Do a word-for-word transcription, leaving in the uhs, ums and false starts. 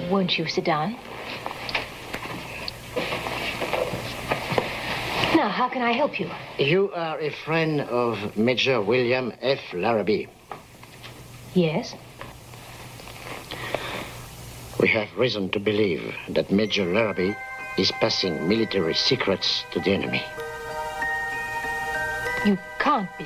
Won't you sit down? Now, how can I help you? You are a friend of Major William F. Larrabee. Yes? We have reason to believe that Major Larrabee is passing military secrets to the enemy. You can't be